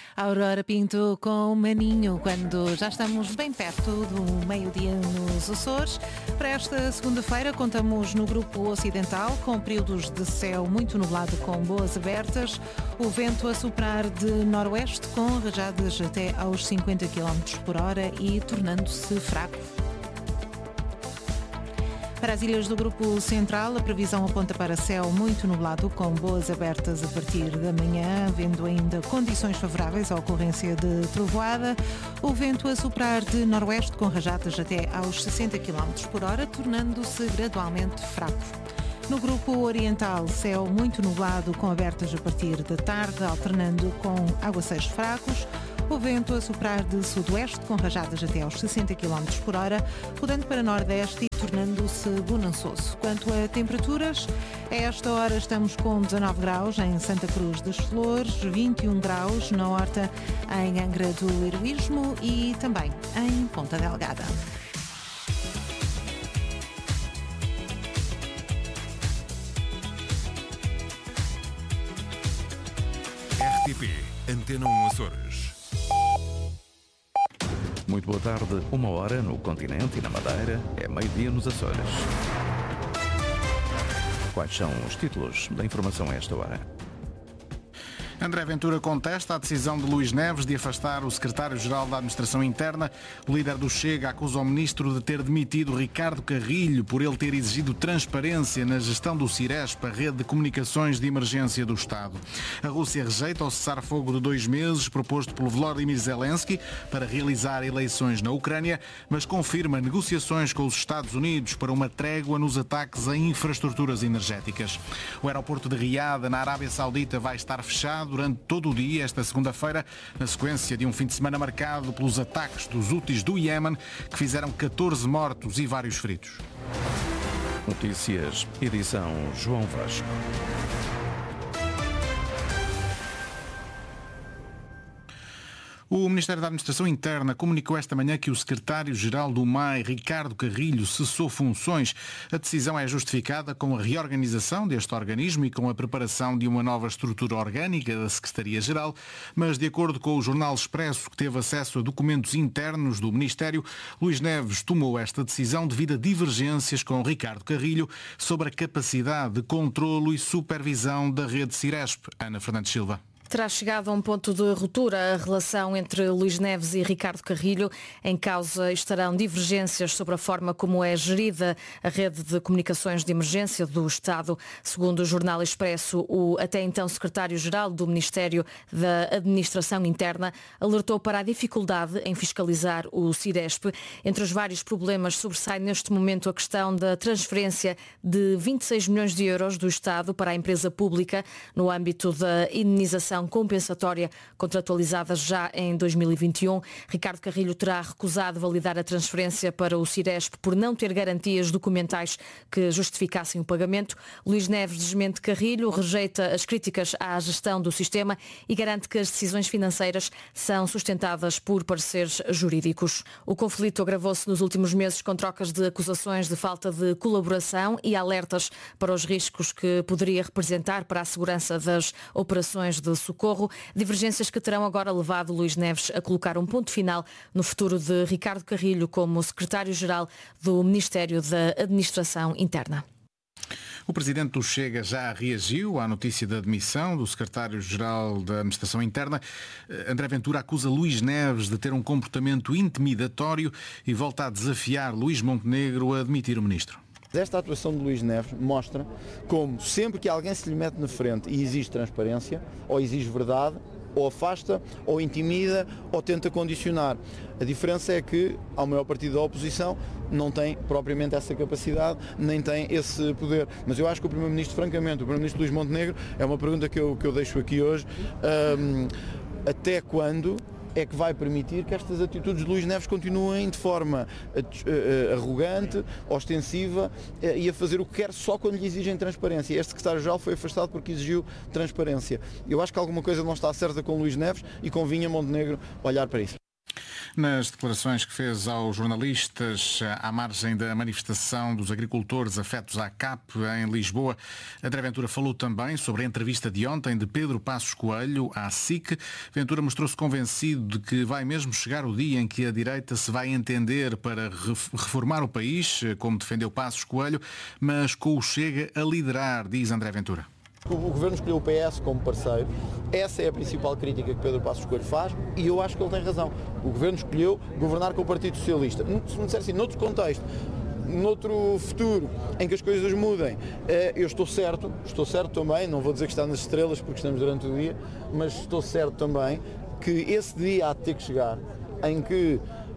Aurora Pinto com Maninho, quando já estamos bem perto do meio-dia nos Açores. Para esta segunda-feira contamos no grupo ocidental com períodos de céu muito nublado com boas abertas, o vento a soprar de noroeste com rajadas até aos 50 km por hora e tornando-se fraco. Para as ilhas do Grupo Central, a previsão aponta para céu muito nublado, com boas abertas a partir da manhã, havendo ainda condições favoráveis à ocorrência de trovoada. O vento a soprar de noroeste, com rajadas até aos 60 km por hora, tornando-se gradualmente fraco. No Grupo Oriental, céu muito nublado, com abertas a partir da tarde, alternando com aguaceiros fracos. O vento a soprar de sudoeste, com rajadas até aos 60 km por hora, mudando para nordeste e tornando-se bonançoso. Quanto a temperaturas, a esta hora estamos com 19 graus em Santa Cruz das Flores, 21 graus na Horta, em Angra do Heroísmo e também em Ponta Delgada. RTP Antena 1 Açores. Muito boa tarde. 1h no continente e na Madeira. É meio-dia nos Açores. Quais são os títulos da informação a esta hora? André Ventura contesta a decisão de Luís Neves de afastar o secretário-geral da Administração Interna. O líder do Chega acusa o ministro de ter demitido Ricardo Carrilho por ele ter exigido transparência na gestão do Ciresp, a rede de comunicações de emergência do Estado. A Rússia rejeita o cessar-fogo de 2 meses proposto pelo Volodymyr Zelensky para realizar eleições na Ucrânia, mas confirma negociações com os Estados Unidos para uma trégua nos ataques a infraestruturas energéticas. O aeroporto de Riad, na Arábia Saudita, vai estar fechado durante todo o dia, esta segunda-feira, na sequência de um fim de semana marcado pelos ataques dos Houthis do Iémen, que fizeram 14 mortos e vários feridos. Notícias, edição João Vasco. O Ministério da Administração Interna comunicou esta manhã que o secretário-geral do MAI, Ricardo Carrilho, cessou funções. A decisão é justificada com a reorganização deste organismo e com a preparação de uma nova estrutura orgânica da Secretaria-Geral, mas de acordo com o Jornal Expresso, que teve acesso a documentos internos do Ministério, Luís Neves tomou esta decisão devido a divergências com Ricardo Carrilho sobre a capacidade de controlo e supervisão da rede Ciresp. Ana Fernandes Silva. Terá chegado a um ponto de ruptura a relação entre Luís Neves e Ricardo Carrilho. Em causa estarão divergências sobre a forma como é gerida a rede de comunicações de emergência do Estado. Segundo o Jornal Expresso, o até então secretário-geral do Ministério da Administração Interna alertou para a dificuldade em fiscalizar o Ciresp. Entre os vários problemas sobressai neste momento a questão da transferência de 26 milhões de euros do Estado para a empresa pública no âmbito da indenização compensatória contratualizada já em 2021. Ricardo Carrilho terá recusado validar a transferência para o Ciresp por não ter garantias documentais que justificassem o pagamento. Luís Neves desmente Carrilho, rejeita as críticas à gestão do sistema e garante que as decisões financeiras são sustentadas por pareceres jurídicos. O conflito agravou-se nos últimos meses com trocas de acusações de falta de colaboração e alertas para os riscos que poderia representar para a segurança das operações de socorro, divergências que terão agora levado Luís Neves a colocar um ponto final no futuro de Ricardo Carrilho como secretário-geral do Ministério da Administração Interna. O presidente do Chega já reagiu à notícia da demissão do secretário-geral da Administração Interna. André Ventura acusa Luís Neves de ter um comportamento intimidatório e volta a desafiar Luís Montenegro a demitir o ministro. Esta atuação de Luís Neves mostra como sempre que alguém se lhe mete na frente e exige transparência, ou exige verdade, ou afasta, ou intimida, ou tenta condicionar. A diferença é que ao maior partido da oposição não tem propriamente essa capacidade, nem tem esse poder. Mas eu acho que o Primeiro-Ministro, francamente, o Primeiro-Ministro Luís Montenegro, é uma pergunta que eu deixo aqui hoje, até quando é que vai permitir que estas atitudes de Luís Neves continuem de forma arrogante, ostensiva e a fazer o que quer só quando lhe exigem transparência. Este secretário-geral foi afastado porque exigiu transparência. Eu acho que alguma coisa não está certa com Luís Neves e convinha Montenegro olhar para isso. Nas declarações que fez aos jornalistas à margem da manifestação dos agricultores afetos à CAP em Lisboa, André Ventura falou também sobre a entrevista de ontem de Pedro Passos Coelho à SIC. Ventura mostrou-se convencido de que vai mesmo chegar o dia em que a direita se vai entender para reformar o país, como defendeu Passos Coelho, mas com o Chega a liderar, diz André Ventura. O Governo escolheu o PS como parceiro. Essa é a principal crítica que Pedro Passos Coelho faz e eu acho que ele tem razão. O Governo escolheu governar com o Partido Socialista. Se me disser assim, noutro contexto, noutro futuro, em que as coisas mudem, eu estou certo também, não vou dizer que está nas estrelas porque estamos durante o dia, mas estou certo também que esse dia há de ter que chegar em que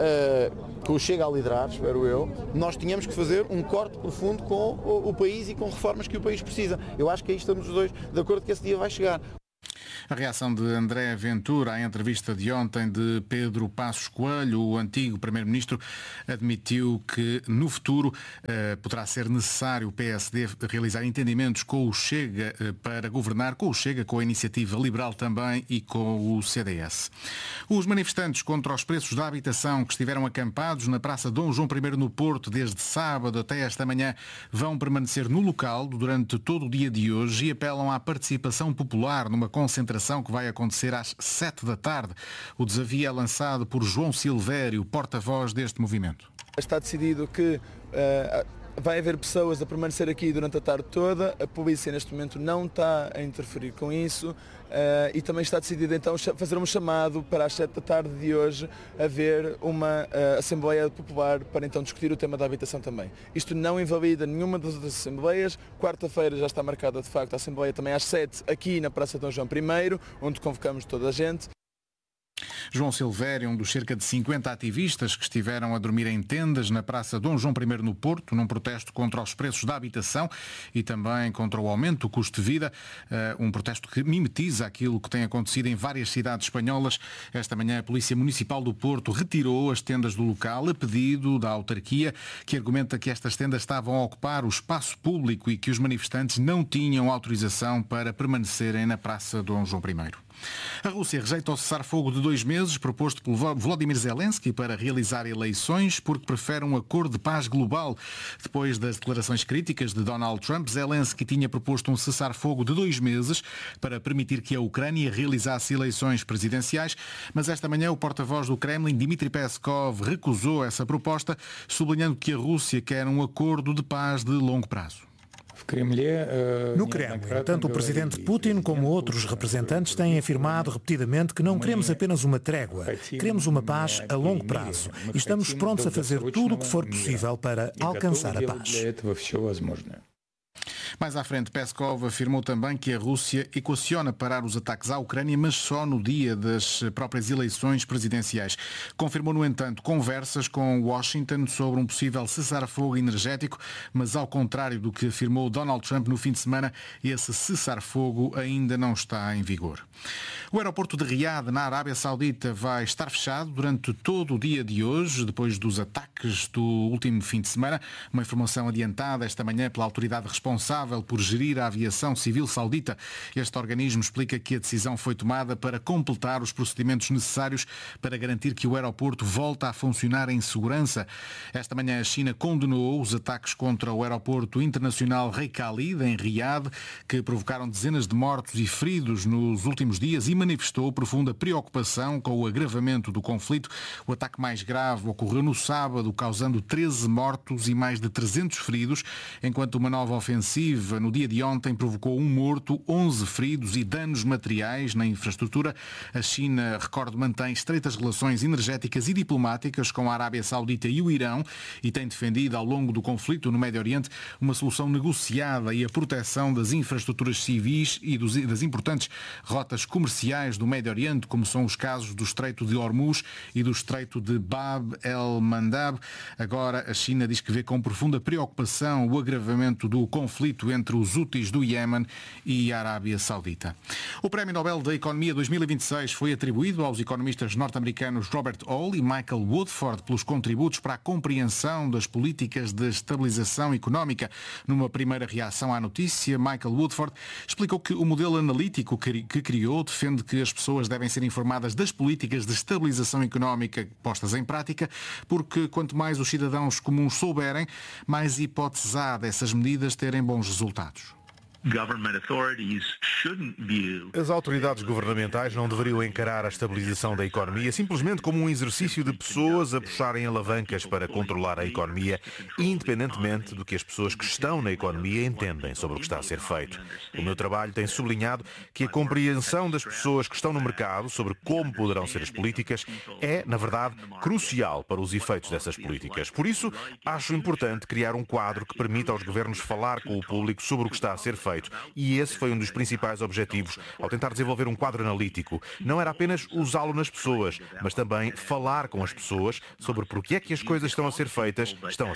o Chega a liderar, espero eu, nós tínhamos que fazer um corte profundo com o país e com reformas que o país precisa. Eu acho que aí estamos os dois de acordo que esse dia vai chegar. A reação de André Ventura à entrevista de ontem de Pedro Passos Coelho, o antigo Primeiro-Ministro, admitiu que no futuro poderá ser necessário o PSD realizar entendimentos com o Chega para governar, com o Chega, com a Iniciativa Liberal também e com o CDS. Os manifestantes contra os preços da habitação que estiveram acampados na Praça Dom João I no Porto desde sábado até esta manhã vão permanecer no local durante todo o dia de hoje e apelam à participação popular numa concentração que vai acontecer às 7 da tarde. O desafio é lançado por João Silvério, porta-voz deste movimento. Está decidido que vai haver pessoas a permanecer aqui durante a tarde toda, a polícia neste momento não está a interferir com isso e também está decidido então fazer um chamado para às 7 da tarde de hoje haver uma Assembleia Popular para então discutir o tema da habitação também. Isto não invalida nenhuma das outras Assembleias, quarta-feira já está marcada de facto a Assembleia também às 7 aqui na Praça Dom João I, onde convocamos toda a gente. João Silvério, um dos cerca de 50 ativistas que estiveram a dormir em tendas na Praça Dom João I no Porto, num protesto contra os preços da habitação e também contra o aumento do custo de vida, um protesto que mimetiza aquilo que tem acontecido em várias cidades espanholas. Esta manhã a Polícia Municipal do Porto retirou as tendas do local a pedido da autarquia, que argumenta que estas tendas estavam a ocupar o espaço público e que os manifestantes não tinham autorização para permanecerem na Praça Dom João I. A Rússia rejeita o cessar-fogo de 2 meses proposto por Volodymyr Zelensky para realizar eleições porque prefere um acordo de paz global. Depois das declarações críticas de Donald Trump, Zelensky tinha proposto um cessar-fogo de 2 meses para permitir que a Ucrânia realizasse eleições presidenciais, mas esta manhã o porta-voz do Kremlin, Dmitry Peskov, recusou essa proposta, sublinhando que a Rússia quer um acordo de paz de longo prazo. No Kremlin, tanto o presidente Putin como outros representantes têm afirmado repetidamente que não queremos apenas uma trégua, queremos uma paz a longo prazo e estamos prontos a fazer tudo o que for possível para alcançar a paz. Mais à frente, Peskov afirmou também que a Rússia equaciona parar os ataques à Ucrânia, mas só no dia das próprias eleições presidenciais. Confirmou, no entanto, conversas com Washington sobre um possível cessar-fogo energético, mas ao contrário do que afirmou Donald Trump no fim de semana, esse cessar-fogo ainda não está em vigor. O aeroporto de Riad, na Arábia Saudita, vai estar fechado durante todo o dia de hoje, depois dos ataques do último fim de semana. Uma informação adiantada esta manhã pela autoridade responsável por gerir a aviação civil saudita. Este organismo explica que a decisão foi tomada para completar os procedimentos necessários para garantir que o aeroporto volta a funcionar em segurança. Esta manhã a China condenou os ataques contra o aeroporto internacional Rei Khalid, em Riad, que provocaram dezenas de mortos e feridos nos últimos dias e manifestou profunda preocupação com o agravamento do conflito. O ataque mais grave ocorreu no sábado, causando 13 mortos e mais de 300 feridos, enquanto uma nova ofensiva no dia de ontem provocou 1 morto, 11 feridos e danos materiais na infraestrutura. A China, recordo, mantém estreitas relações energéticas e diplomáticas com a Arábia Saudita e o Irão e tem defendido ao longo do conflito no Médio Oriente uma solução negociada e a proteção das infraestruturas civis e das importantes rotas comerciais do Médio Oriente, como são os casos do Estreito de Hormuz e do Estreito de Bab el-Mandab. Agora a China diz que vê com profunda preocupação o agravamento do conflito entre os Houthis do Iémen e a Arábia Saudita. O Prémio Nobel da Economia 2026 foi atribuído aos economistas norte-americanos Robert Hall e Michael Woodford pelos contributos para a compreensão das políticas de estabilização económica. Numa primeira reação à notícia, Michael Woodford explicou que o modelo analítico que criou defende defende que as pessoas devem ser informadas das políticas de estabilização económica postas em prática, porque quanto mais os cidadãos comuns souberem, mais hipóteses há dessas medidas terem bons resultados. As autoridades governamentais não deveriam encarar a estabilização da economia simplesmente como um exercício de pessoas a puxarem alavancas para controlar a economia, independentemente do que as pessoas que estão na economia entendem sobre o que está a ser feito. O meu trabalho tem sublinhado que a compreensão das pessoas que estão no mercado sobre como poderão ser as políticas é, na verdade, crucial para os efeitos dessas políticas. Por isso, acho importante criar um quadro que permita aos governos falar com o público sobre o que está a ser feito. E esse foi um dos principais objetivos ao tentar desenvolver um quadro analítico. Não era apenas usá-lo nas pessoas, mas também falar com as pessoas sobre porque é que as coisas estão a ser feitas.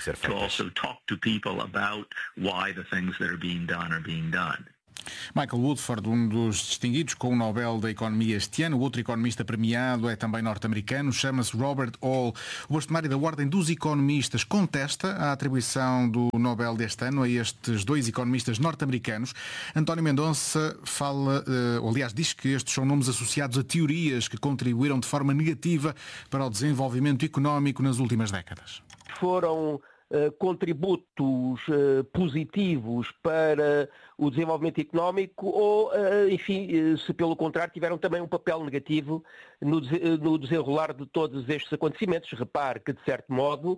Michael Woodford, um dos distinguidos com o Nobel da Economia este ano. O outro economista premiado é também norte-americano, chama-se Robert Hall. O bastonário da Ordem dos Economistas contesta a atribuição do Nobel deste ano a estes dois economistas norte-americanos. António Mendonça diz que estes são nomes associados a teorias que contribuíram de forma negativa para o desenvolvimento económico nas últimas décadas. Foram contributos positivos para o desenvolvimento económico ou, enfim, se pelo contrário tiveram também um papel negativo no desenrolar de todos estes acontecimentos. Repare que, de certo modo,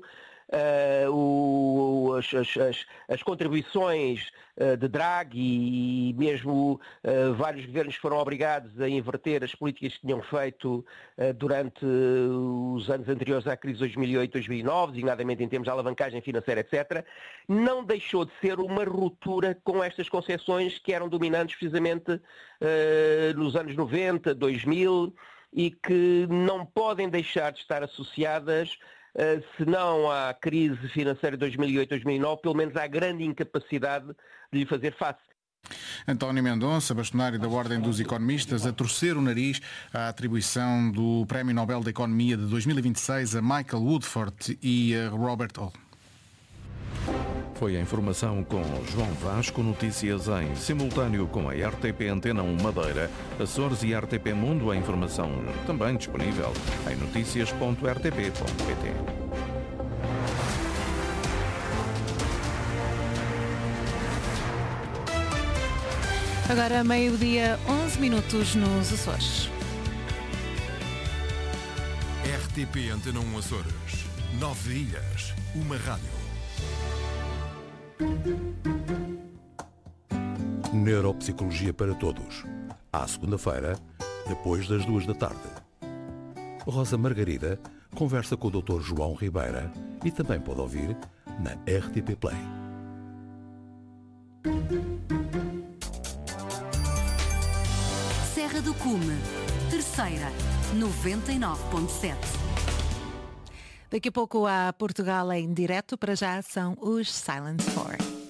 as contribuições de Draghi e mesmo vários governos foram obrigados a inverter as políticas que tinham feito durante os anos anteriores à crise de 2008-2009, designadamente em termos de alavancagem financeira, etc., não deixou de ser uma ruptura com estas concepções que eram dominantes precisamente nos anos 90, 2000 e que não podem deixar de estar associadas se não à crise financeira de 2008-2009, pelo menos à grande incapacidade de lhe fazer face. António Mendonça, bastonário da Ordem dos Economistas, a torcer o nariz à atribuição do Prémio Nobel da Economia de 2026 a Michael Woodford e a Robert Hall. Foi a informação com João Vasco, notícias em simultâneo com a RTP Antena 1 Madeira, Açores e RTP Mundo. A informação também disponível em noticias.rtp.pt. Agora meio-dia, 11 minutos nos Açores. RTP Antena 1 Açores. 9 ilhas, uma rádio. Neuropsicologia para todos. À segunda-feira, depois das 2 da tarde. Rosa Margarida conversa com o Dr. João Ribeira e também pode ouvir na RTP Play. Serra do Cume, Terceira, 99.7. Daqui a pouco há Portugal em direto, para já são os Silent Four.